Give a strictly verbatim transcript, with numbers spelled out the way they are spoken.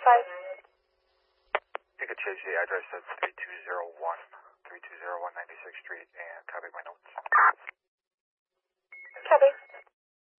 five. Take a chase, the address of three two zero one, three two zero one ninety-sixth Street, and copy my notes.